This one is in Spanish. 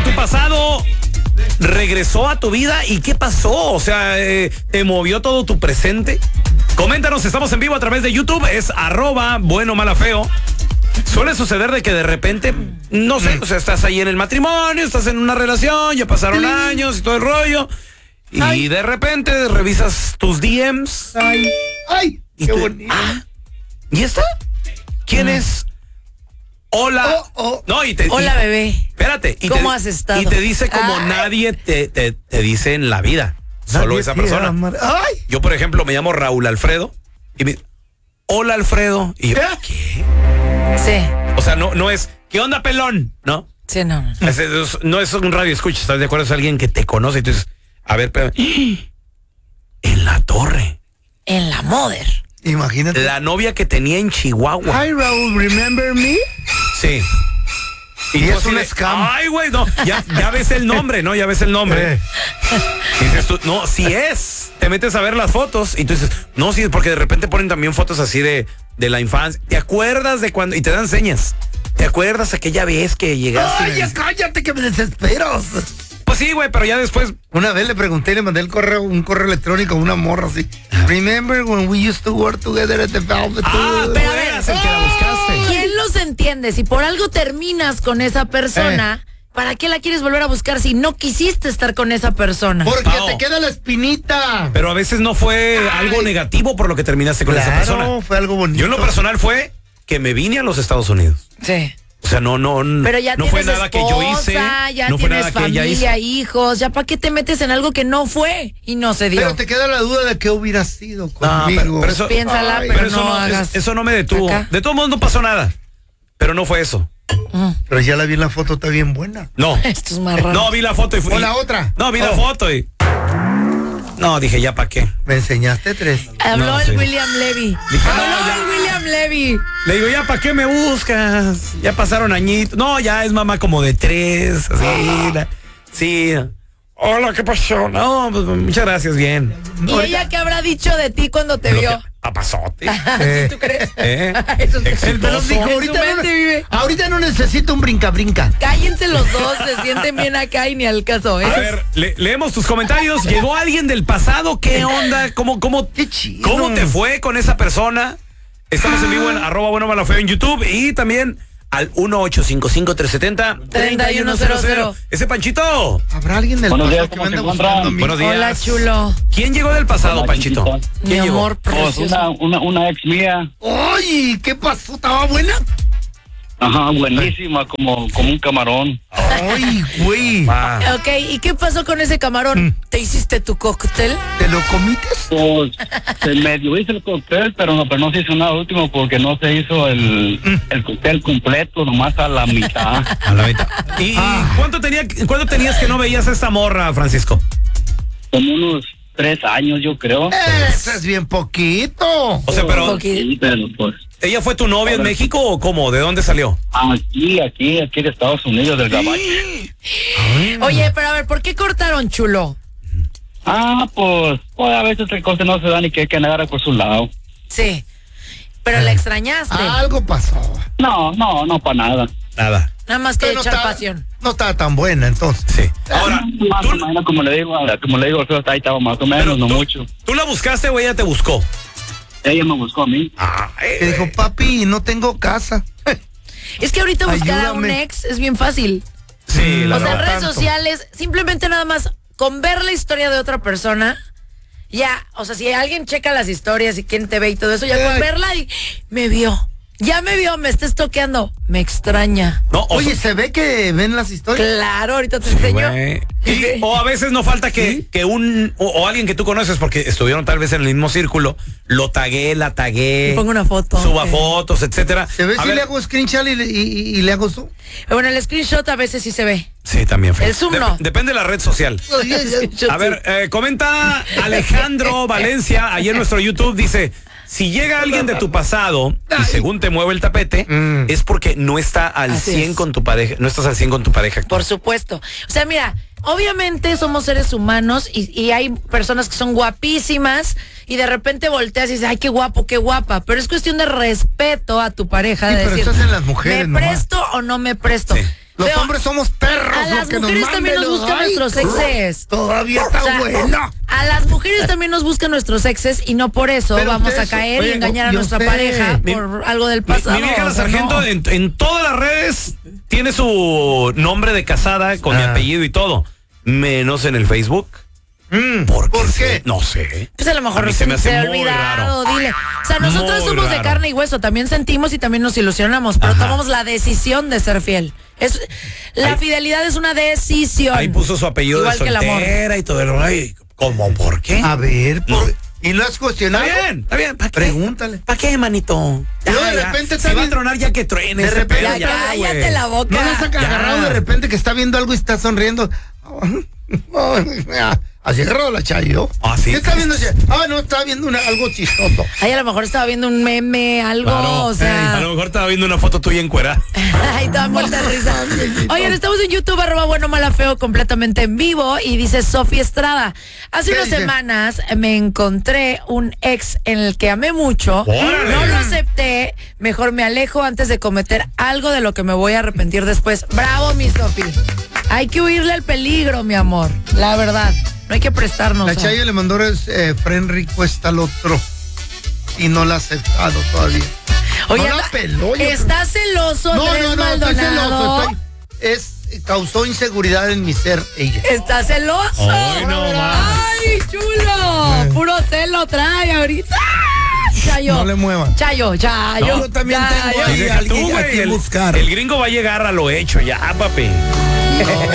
tu pasado regresó a tu vida y ¿qué pasó? O sea, ¿te movió todo tu presente? Coméntanos, estamos en vivo a través de YouTube, es @buenomalafeo. Suele suceder de que de repente, no sé, o sea, estás ahí en el matrimonio, estás en una relación, ya pasaron años y todo el rollo, y de repente revisas tus DMs. ¡Ay! ¡Qué bonito! ¿Y esta? ¿Quién es? Hola. No, Hola, bebé. Espérate. ¿Cómo has estado? Y te dice como nadie te dice en la vida. Solo esa persona. ¡Ay! Yo, por ejemplo, me llamo Raúl Alfredo y me... Hola, Alfredo. Y yo, ¿qué? Sí. O sea, no es, ¿qué onda, pelón? ¿No? Sí, no. No es un radio escucha, ¿estás de acuerdo? Es alguien que te conoce y tú dices, a ver, pero... En la torre. En la Mother. Imagínate. La novia que tenía en Chihuahua. Hi, Raúl, remember me? Sí. Y tú es así un de, scam. Ay, güey, no, ya ves el nombre, ¿no? Ya ves el nombre. Y dices tú, no, si es. Te metes a ver las fotos y tú dices, no, sí, porque de repente ponen también fotos así de la infancia. ¿Te acuerdas de cuando? Y te dan señas. ¿Te acuerdas aquella vez que llegaste? ¡Ay, ya cállate que me desesperas! Pues sí, güey, pero ya después. Una vez le pregunté y le mandé un correo electrónico a una morra así. Remember when we used to work together at the Velvet? Ah, pero tú a ver, eras el que la buscaste. ¿Quién los entiende? Si por algo terminas con esa persona, ¿para qué la quieres volver a buscar si no quisiste estar con esa persona? Porque No. te queda la espinita. Pero a veces no fue algo negativo por lo que terminaste con esa persona. Claro, fue algo bonito. Yo en lo personal fue que me vine a los Estados Unidos. Sí. O sea, no Pero ya no fue tienes nada esposa, que yo hice. ya no fue tienes nada que ella hizo. familia, hijos, ya para qué te metes en algo que no fue y no se dio. Pero te queda la duda de qué hubiera sido No, conmigo. pero eso, Piénsala, Ay, pero eso no hagas. eso no me detuvo. acá. De todos modos no pasó nada. Pero no fue eso. Pero ya la vi en la foto, está bien buena. No. Esto es más raro. No, vi la foto y fui. ¿O la otra? No, vi la foto y. No, dije, ¿ya para qué? Me enseñaste 3. Habló No, el sí. William Levy. Dije, Habló no, ya. el William Levy. Le digo, ¿ya para qué me buscas? Ya pasaron añitos. No, ya es mamá como de 3. Así. Sí. Hola, ¿qué pasó? No, pues muchas gracias, bien. ¿Y ella qué habrá dicho de ti cuando te vio? A pasote. ¿Sí tú crees? Eso es Exitoso. El pelón dijo, En su mente vive. ahorita no necesito un brinca-brinca. Cállense los dos, se sienten bien acá y ni al caso, ¿eh? A ver, leemos tus comentarios. ¿Llegó alguien del pasado? ¿Qué onda? Qué chido. ¿Cómo te fue con esa persona? Estamos en vivo en @buenomalafeo en YouTube y también al 1-855-370-3100. Ese Panchito. ¿Habrá alguien del Buenos días, pasado que ¿cómo me se anda encuentran? buscando a mí? Buenos días. Hola, chulo. ¿Quién llegó del pasado, Hola, Panchito? Panchito. Mi ¿Quién llegó? amor Pues precioso. una ex mía, ¡Ay! ¿Qué pasó? ¿Estaba buena? ajá, buenísima, como un camarón. ¡Ay, güey! Ah, Ok, ¿y qué pasó con ese camarón? ¿Te hiciste tu cóctel? ¿Te lo comiste? Pues se medio hizo el cóctel, pero no se hizo nada último porque no se hizo el cóctel completo, nomás a la mitad. a la mitad. ¿Y cuánto tenías que no veías a esta morra, Francisco? Como unos 3 años, yo creo. Eso es bien poquito. O sea, pero Sí, pero pues ¿ella fue tu novia en México o cómo? ¿De dónde salió? aquí de Estados Unidos, del Gabacho. Oye, pero a ver, ¿por qué cortaron, chulo? Pues a veces las cosas no se dan y que hay que nadar por su lado. Sí. Pero la extrañaste. Algo pasó. No, para nada. Nada. Nada más que Pero echar pasión. no estaba tan buena entonces. Sí. Ahora, Más o menos, como le digo, ahí estaba más o menos, pero no tú- mucho. ¿tú la buscaste o ella te buscó? Ella me buscó a mí. Que dijo, papi, no tengo casa. Es que ahorita buscar a un Ayúdame. ex es bien fácil. Sí, la O sea, en verdad. redes sociales, simplemente nada más con ver la historia de otra persona, ya, o sea, si alguien checa las historias y quién te ve y todo eso, ya con Ay. verla y me vio. Ya me vio, me está estoqueando. Me extraña. No, o Oye, sea, ¿se ve que ven las historias? Claro, ahorita te enseño. güey. O a veces no falta que o alguien que tú conoces, porque estuvieron tal vez en el mismo círculo, lo tagué, la tagué. Y pongo una foto. Suba fotos, etcétera. ¿Se ve A si ver, le hago screenshot y le hago zoom? Bueno, el screenshot a veces sí se ve. Sí, también. Fede. El Zoom no. Depende de la red social. A ver, comenta Alejandro Valencia, ahí en nuestro YouTube, dice, si llega alguien de tu pasado y según te mueve el tapete, es porque no está al Así 100 es. con tu pareja, no estás al 100 con tu pareja actual. Por supuesto. O sea, mira, obviamente somos seres humanos y hay personas que son guapísimas y de repente volteas y dices, ay, qué guapo, qué guapa. Pero es cuestión de respeto a tu pareja. Sí, de pero decir, eso hacen las mujeres ¿me nomás. presto o no me presto? Sí. Los Pero hombres somos perros. a las los que mujeres nos también nos buscan nuestros exes. Todavía está O sea, bueno. a las mujeres también nos buscan nuestros exes y no por eso Pero vamos a ustedes- caer y oye, engañar a yo nuestra sé. pareja por algo del pasado. Mi vieja la o sea, sargento no. en todas las redes tiene su nombre de casada con mi apellido y todo, menos en el Facebook. ¿Por qué? No sé. Pues a lo mejor A mí se me hace ha muy olvidado, raro. dile. O sea, nosotros Muy somos de raro. carne y hueso, también sentimos y también nos ilusionamos, pero tomamos la decisión de ser fiel. La fidelidad es una decisión. Ahí puso su apellido Igual de que el amor. soltera y todo el rollo. ¿Cómo? ¿Por qué? A ver, No. ¿y no has cuestionado? Está bien. ¿Para qué? Pregúntale. ¿Para qué, manito? Y luego de repente si va a también- tronar ya que truene. de ese repente pedo, Ya cállate güey. la boca. ¿No las ha agarrado de repente que está viendo algo y está sonriendo? Así agarrado la Chayo. Ah, sí. ¿Qué está viendo? No, está viendo algo chistoso. Ay, a lo mejor estaba viendo un meme, algo, Claro. o sea. A lo mejor estaba viendo una foto tuya encuerada. Ay, toda muerta de risa. Oigan, estamos en YouTube, @bueno mala feo, completamente en vivo. Y dice Sofía Estrada. Hace ¿Qué unas dice? semanas me encontré un ex en el que amé mucho. ¡Órale! No lo acepté. Mejor me alejo antes de cometer algo de lo que me voy a arrepentir después. Bravo, mi Sofía. Hay que huirle al peligro, mi amor. La verdad. No hay que prestarnos. La a- Chayo le mandó friend request al otro y no la ha aceptado todavía. Oye, no la peló, yo ¿estás celoso, Andrés estoy Maldonado? celoso. Causó inseguridad en mi ser ella. ¿Estás celoso? Ay, no más. ¡Ay, chulo! Puro celo trae ahorita. Chayo. No le muevan. Chayo. Yo también tengo Y ahí deja alguien tú, a güey, quien buscar. el gringo va a llegar a lo hecho ya, papi.